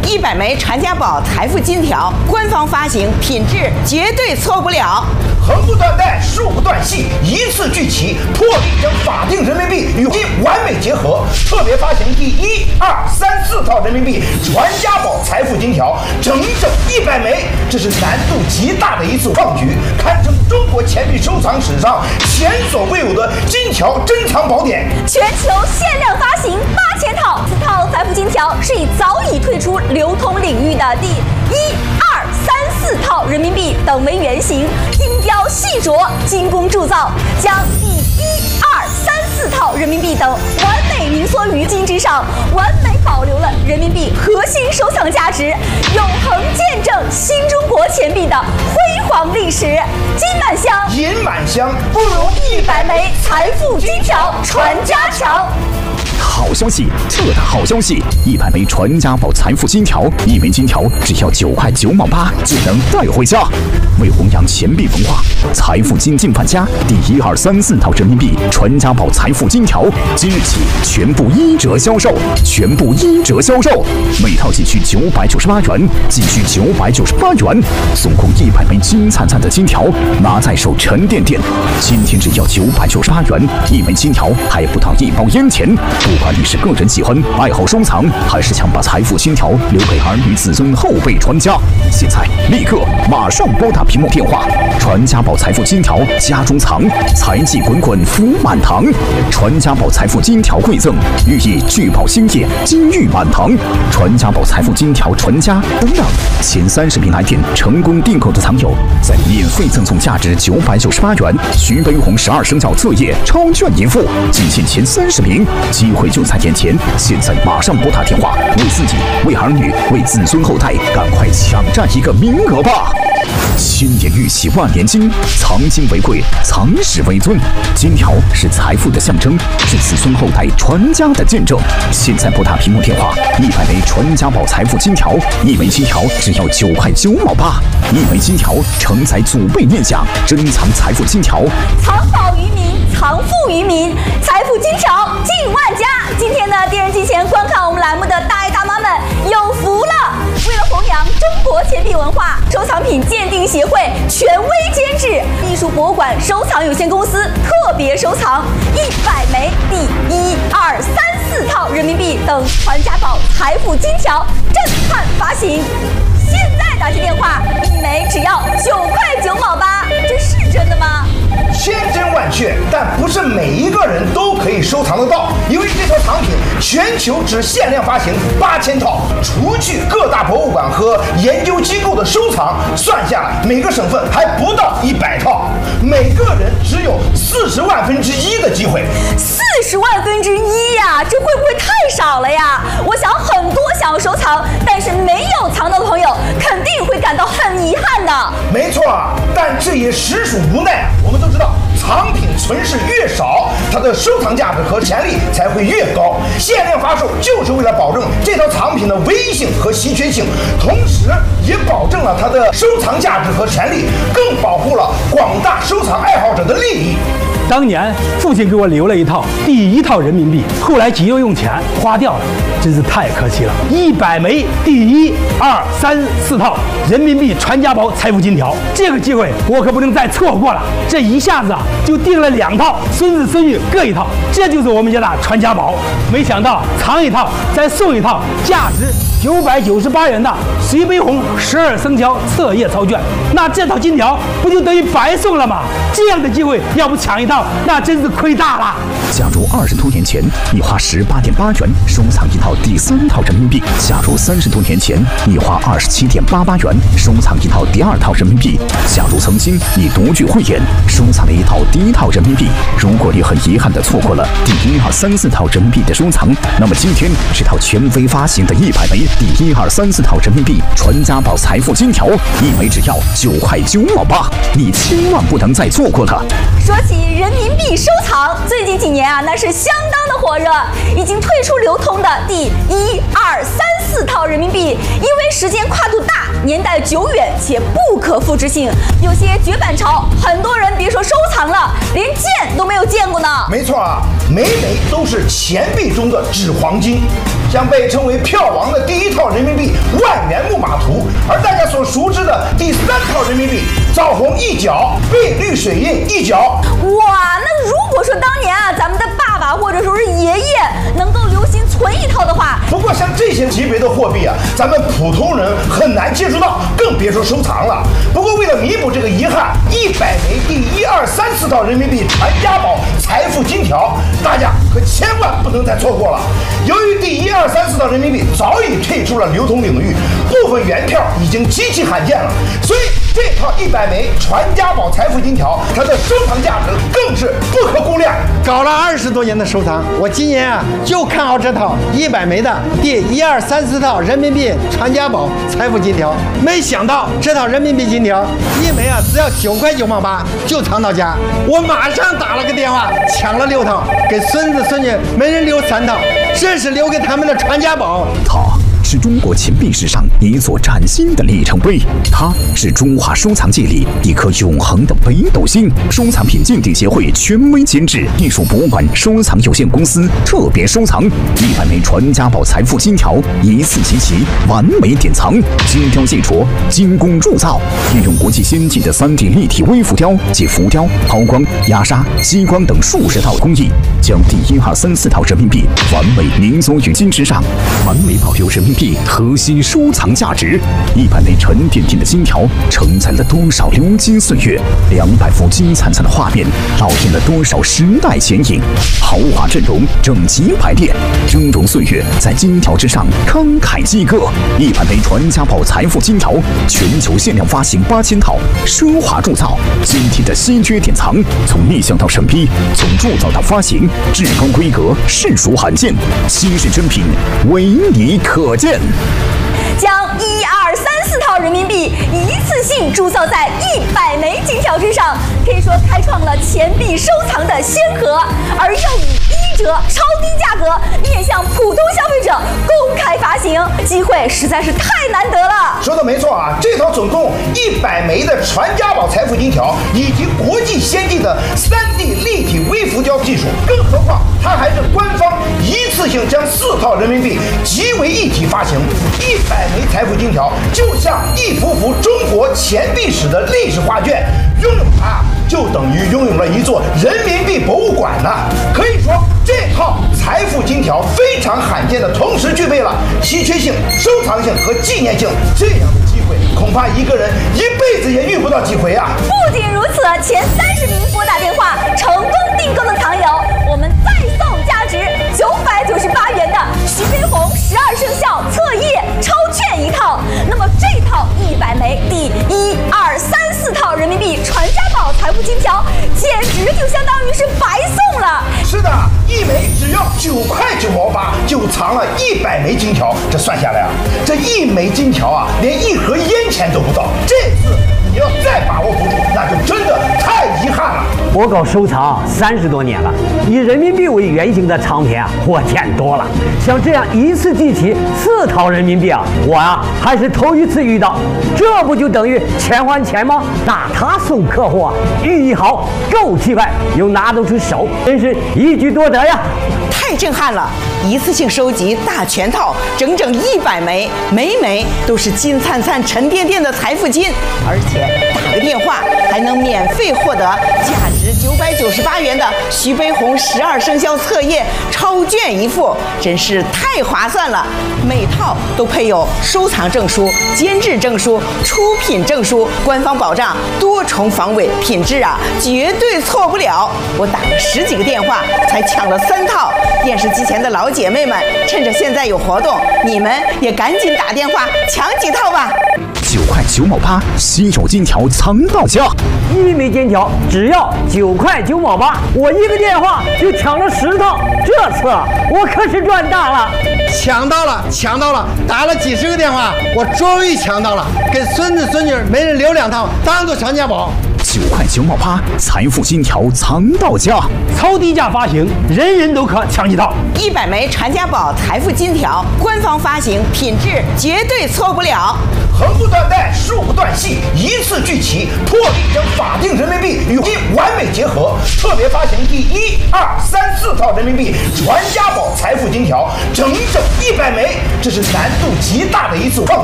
100枚传家宝财富金条，官方发行，品质绝对错不了。 横不断带，竖不断系，一次聚齐，破例将法定人民币与金完美结合。特别发行第1、2、3、4套人民币传家宝财富金条，整100枚，这是难度极大的一次创举，堪称中国钱币收藏史上前所未有的金条珍藏宝典。 全球限量发行8000套，4套财富金条是以早已退出流通领域的第1、2、3、4套人民币等为原型，精雕细琢、精工铸造，将第1、2、3、4套人民币等完美凝缩于金之上，完美保留了人民币核心收藏价值，永恒见证新中国钱币的辉煌历史。金满箱， 银满箱， 不如100枚财富金条传家强。 好消息，特大好消息！100枚传家宝财富金条，1枚金条只要9块9毛8就能带回家。为弘扬钱币文化，财富金进范家第1、2、3、4套人民币传家宝财富金条，今日起全部1折销售，每套仅需998元，送控100枚金灿灿的金条，拿在手沉甸甸。今天只要998元，1枚金条还不到1包烟钱。不管你是个人喜欢、爱好收藏，还是想把财富金条留给儿女子孙后辈传家，现在立刻马上拨打屏幕电话，传家宝财富金条家中藏，财气滚滚福满堂。传家宝财富金条馈赠，寓意聚宝兴业，金玉满堂。传家宝财富金条传家不让前30名来电成功订购的藏友，再免费赠送价值998元徐悲鸿12生肖册页超券一副，仅限前30名，机会就在眼前，现在马上拨打电话，为自己、为儿女、为子孙后代，赶快抢占一个名额吧！千年玉玺万年金，藏金为贵，藏史为尊。金条是财富的象征，是子孙后代传家的见证。现在拨打屏幕电话，100枚传家宝财富金条，1枚金条只要9块9毛8，1枚金条承载祖辈念想，珍藏财富金条， 藏宝于民，藏富于民，财富金条进万家。今天呢，电视机前观看我们栏目的大爷大妈们有福了！为了弘扬中国钱币文化，收藏品鉴定协会权威监制，艺术博物馆收藏有限公司特别收藏100枚第1、2、3、4套人民币等传家宝财富金条震撼发行。现在打进电话，1枚只要9块9毛8，这是真的吗？ 千真万确，但不是每一个人都可以收藏得到，因为这套藏品全球只限量发行8000套，除去各大博物馆和研究机构的收藏，算下来每个省份还不到100套，每个人只有40万分之一的机会。 40万分之一呀，这会不会太少了呀？我想很多想要收藏但是没有藏到的朋友，肯定会感到很遗憾的。 没错，但这也实属无奈。我们都知道，藏品存世越少，它的收藏价值和潜力才会越高。限量发售就是为了保证这套藏品的唯一性和稀缺性，同时也保证了它的收藏价值和潜力，更保护了广大收藏爱好者的利益。 当年父亲给我留了一套第1套人民币，后来急用用钱花掉了，真是太可惜了。100枚第1、2、3、4套人民币传家宝财富金条，这个机会我可不能再错过了。这一下子就订了2套，孙子孙女各1套，这就是我们家的传家宝。没想到藏1套再送1套，价值998元的徐悲鸿12生肖册页超券，那这套金条不就等于白送了吗？这样的机会要不抢1套，那真是亏大了。 假如20多年前你花18.8元收藏1套第3套人民币，假如30多年前你花27.88元收藏1套第2套人民币，假如曾经你独具慧眼收藏了1套第1套人民币，如果你很遗憾地错过了第1、2、3、4套人民币的收藏，那么今天这套权威发行的100枚第1、2、3、4套人民币传家宝财富金条，1枚只要9块9毛8，你千万不能再错过它。 说起人民币收藏，最近几年啊，那是相当的火热。已经退出流通的第1、2、3、4套人民币，因为时间跨度大，年代久远且不可复制性，有些绝版潮，很多人别说收藏了，连见都没有见过呢。 没错啊，每枚都是钱币中的纸黄金。 将被称为票王的第1套人民币万元木马图，而大家所熟知的第3套人民币枣红一角，碧绿水印一角。 哇，那如果说当年啊，咱们的爸爸或者说是爷爷能够留心存1套的话， 不过像这些级别的货币啊，咱们普通人很难接触到，更别说收藏了。不过为了弥补这个遗憾，100枚第1、2、3、4套人民币传家宝财富金条，大家可千万不能再错过了。由于第1、2、3、4套人民币早已退出了流通领域，部分原票已经极其罕见了，所以这套100枚传家宝财富金条，它的收藏价值更是不可估量。 搞了20多年的收藏，我今年啊就看好这套100枚的第1、2、3、4套人民币传家宝财富金条。没想到这套人民币金条1枚啊只要9块9毛8就藏到家，我马上打了个电话抢了6套，给孙子孙女每人留3套，这是留给他们的传家宝。 它是中国钱币史上一座崭新的里程碑，它是中华收藏界里一颗永恒的北斗星。收藏品鉴定协会权威监制，艺术博物馆收藏有限公司特别收藏100枚传家宝财富金条，一次集齐，完美典藏。金雕细琢，精工铸造，运用国际先进的3D 立体微浮雕及浮雕、抛光、压沙、激光等数十套工艺，将第1、2、3、4套人民币完美凝缩于金之上，完美保留人民币核心收藏价值。100枚沉甸甸的金条承载了多少流金岁月，200幅金灿灿的画面烙印了多少时代剪影。豪华阵容，整齐排列，峥嵘岁月在金条之上慷慨激歌。100枚传家宝财富金条，全球限量发行8000套，奢华铸造，今天的稀缺典藏，从立项到审批，从铸造到发行，至高规格，实属罕见，稀世珍品，唯你可见。 将1、2、3、4套人民币一次性铸造在100枚金条之上，可以说开创了钱币收藏的先河，而又以1折超低价格面向普通消费者公开发行，机会实在是太难得了。 说的没错啊，这套总共100枚的传家宝财富金条，以及国际先进的3D 立体微浮雕技术，更何况它还是官方一次性将4套人民币集为一体发行。100枚财富金条就像一幅幅中国钱币史的历史画卷，拥有它就等于拥有了一座人民币博物馆呢。可以说，这套财富金条非常罕见的同时具备了稀缺性、收藏性和纪念性，这样的机会恐怕一个人一辈子也遇不到几回啊！ 不仅如此，前30名拨打电话成功订购的藏友，我们再送价值998元的徐悲鸿12生肖册页超券1套。那么这套100枚第1、2、3、4套人民币传家宝财富金条，简直就相当于是白送了。 是的，1枚只要9块9毛8就藏了100枚金条，这算下来啊，这1枚金条啊，连1盒烟钱都不到。这次你要再把握不住，那就真的太遗憾了。 我搞收藏30多年了，以人民币为原型的藏品啊，我见多了。像这样一次集齐4套人民币啊，我呀还是头一次遇到。这不就等于钱还钱吗？那他送客户啊，寓意好，够气派，又拿得出手，真是一举多得呀！ 太震撼了！一次性收集大全套，整整100枚，每枚都是金灿灿、沉甸甸的财富金，而且打个电话还能免费获得价值998元的徐悲鸿12生肖册页超卷1副，真是太划算了！每套都配有收藏证书、监制证书、出品证书，官方保障多重防伪，品质啊绝对错不了。我打了10几个电话才抢了3套。电视机前的老姐妹们，趁着现在有活动，你们也赶紧打电话抢几套吧。 9块9毛8，稀有金条藏到家。 1枚金条只要9块9毛8，我一个电话就抢了10套，这次我可是赚大了！ 抢到了！打了几10个电话，我终于抢到了，给孙子孙女每人留2套，当做传家宝。 9块9毛8，财富金条藏到家， 超低价发行，人人都可抢一套。 100枚传家宝财富金条，官方发行，品质绝对错不了。 横不断带，竖不断系，一次聚齐，破例将法定人民币与金完美结合。特别发行第1、2、3、4套人民币传家宝财富金条，整100枚，这是难度极大的一次创